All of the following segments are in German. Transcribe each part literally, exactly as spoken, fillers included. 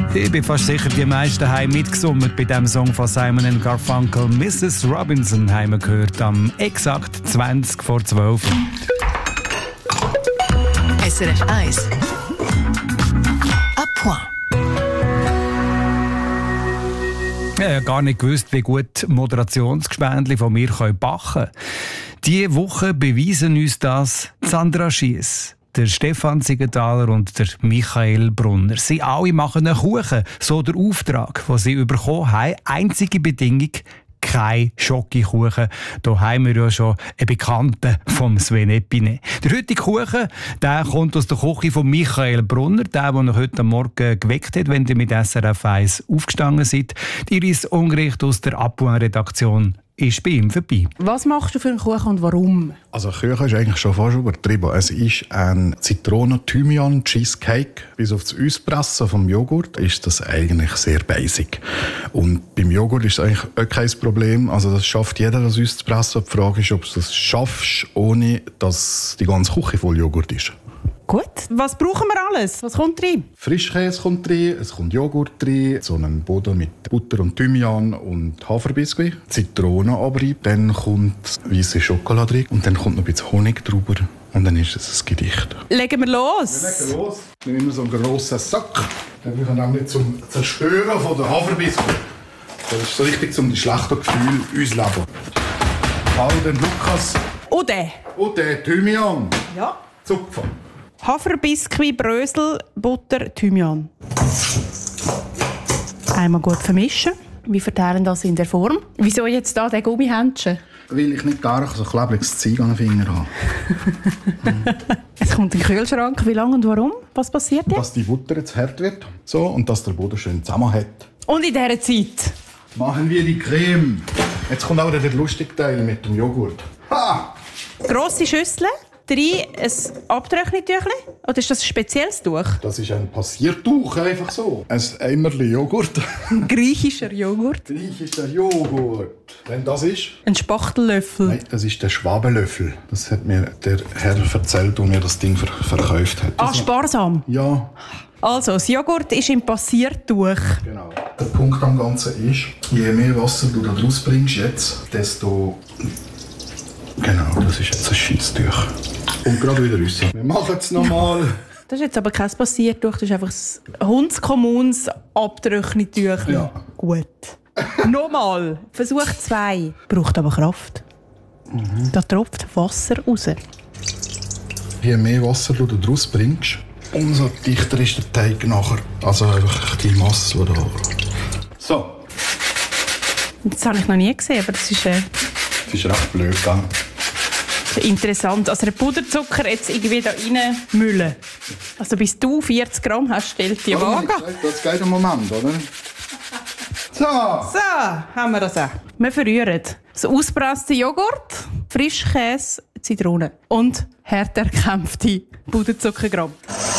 Ich bin fast sicher, die meisten haben mitgesummt bei dem Song von Simon and Garfunkel. Missus Robinson haben wir gehört am exakt zwanzig vor zwölf. S R F eins. À point. Ich habe gar nicht gewusst, wie gut Moderationsgespendli von mir backen können. Diese Woche beweisen uns das Sandra Schiess, der Stefan Siegenthaler und der Michael Brunner. Sie alle machen einen Kuchen, so der Auftrag, den sie bekommen haben. Einzige Bedingung: kein Schokokuchen. Da haben wir ja schon einen Bekannten vom Sven Epine. Der heutige Kuchen, der kommt aus der Küche von Michael Brunner, der, der euch heute Morgen geweckt hat, wenn ihr mit S R F eins aufgestanden seid. Die Iris Ungericht aus der Apoin-Redaktion ist bei ihm vorbei. Was machst du für einen Kuchen und warum? Also Kuchen ist eigentlich schon fast übertrieben. Es ist ein Zitronen-Thymian-Cheesecake. Bis auf das Auspressen vom Joghurt ist das eigentlich sehr basic. Und beim Joghurt ist es eigentlich auch kein Problem. Also das schafft jeder, das auszupressen. Die Frage ist, ob du das schaffst, ohne dass die ganze Küche voll Joghurt ist. Gut. Was brauchen wir alles? Was kommt rein? Frischkäse kommt rein, es kommt Joghurt rein, so einen Boden mit Butter und Thymian und Haferbiskuit, Zitrone aber rein, dann kommt weisse Schokolade rein und dann kommt noch ein bisschen Honig drüber und dann ist es ein Gedicht. Legen wir los! Wir legen los. Wir nehmen so einen grossen Sack. Den brauchen wir nämlich zum Zerstören von der Haferbiskuit. Das ist so richtig, um die schlechten Gefühle uns leben. All den Lukas. Und den? Und den Thymian. Ja. Zupfen. Haferbiskuit, Brösel, Butter, Thymian. Einmal gut vermischen. Wir verteilen das in der Form. Wieso jetzt da der Gummihändchen? Weil ich nicht gar so ein klebriges Zeug an den Fingern habe. Es kommt in den Kühlschrank. Wie lange und warum? Was passiert jetzt? Dass die Butter jetzt hart wird. So, und dass der Boden schön zusammen hat. Und in dieser Zeit? Machen wir die Creme. Jetzt kommt auch der lustige Teil mit dem Joghurt. Ha! Grosse Schüssel. Drei ein Abtrocknungstüchli? Oder ist das ein spezielles Tuch? Das ist ein Passiertuch, einfach so. Ein Eimerli Joghurt. Griechischer Joghurt. Griechischer Joghurt. Wenn das ist? Ein Spachtellöffel. Nein, das ist der Schwabenlöffel. Das hat mir der Herr erzählt, der mir das Ding ver- verkauft hat. Ah, sparsam. Ja. Also, das Joghurt ist im Passiertuch. Genau. Der Punkt am Ganzen ist, je mehr Wasser du da draus bringst jetzt, desto... Genau, das ist jetzt ein Scheisstuch. Und gerade wieder raus. Wir machen es nochmal. Das ist jetzt aber kein Passiertuch, das ist einfach ein Hundskommuns Abtrocknungstuch. Ja. Gut. Nochmal. Versuch zwei. Braucht aber Kraft. Mhm. Da tropft Wasser raus. Je mehr Wasser du da draus bringst, umso dichter ist der Teig nachher. Also einfach die Masse, die da... So. Das habe ich noch nie gesehen, aber das ist, äh, Das ist recht blöd gegangen. interessant. Also der Puderzucker jetzt irgendwie da rein müllen. Also bis du vierzig Gramm hast, stellt die Waage. Das geht im Moment, oder? So. So, haben wir das auch. Wir verrühren das ausgepresste Joghurt, Frischkäse, Zitrone und hart erkämpfte Puderzuckergramm.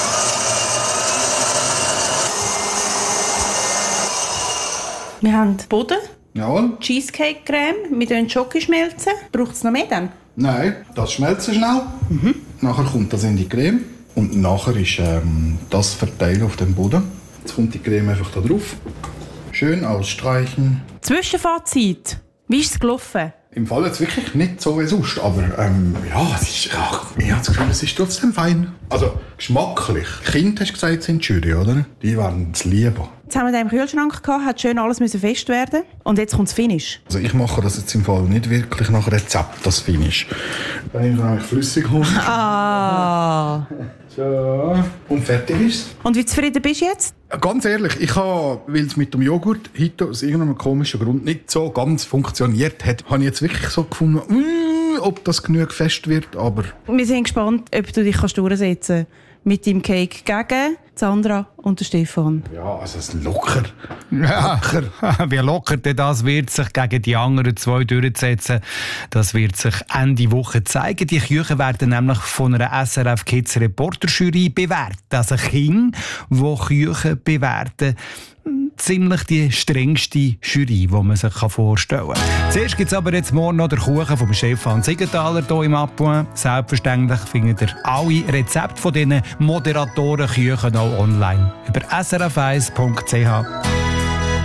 Wir haben Boden, Jawohl. Cheesecake-Creme, wir schmelzen Schoki schmelzen. Braucht es noch mehr dann? Nein, das schmelzt schnell. Mhm. Nachher kommt das in die Creme. Und nachher ist ähm, das verteilt auf dem Boden. Jetzt kommt die Creme einfach da drauf. Schön ausstreichen. Zwischenfazit. Wie ist es gelaufen? Im Fall jetzt wirklich nicht so wie sonst, aber ähm, ja, es ist, ach, ich habe das Gefühl, es ist trotzdem fein. Also geschmacklich. Kinder, hast du gesagt, sind Jury, oder? Die werden es lieben. Jetzt haben wir den im Kühlschrank gehabt, hat schön alles müssen fest werden. Und jetzt kommt das Finish. Also ich mache das jetzt im Fall nicht wirklich nach Rezept, das Finish. Dann nehme ich nämlich Flüssighonig. Ah. So. Und fertig ist es. Und wie zufrieden bist du jetzt? Ganz ehrlich, ich habe, weil es mit dem Joghurt heute aus irgendeinem komischen Grund nicht so ganz funktioniert hat, habe ich jetzt wirklich so gefunden, mm, ob das genug fest wird, aber... Wir sind gespannt, ob du dich kannst durchsetzen kannst mit deinem Cake gegen Sandra und den Stefan. Ja, also es ist locker. Ja, wie locker denn das wird sich gegen die anderen zwei durchsetzen, das wird sich Ende Woche zeigen. Die Küchen werden nämlich von einer S R F Kids Reporter Jury bewertet. Also Kinder, die Küchen bewerten, ziemlich die strengste Jury, die man sich vorstellen kann. Zuerst gibt es aber jetzt morgen noch den Kuchen vom Stefan Siegenthaler hier im Appoint. Selbstverständlich findet ihr alle Rezepte von diesen Moderatorenküchen auch online über s r f eins punkt c h.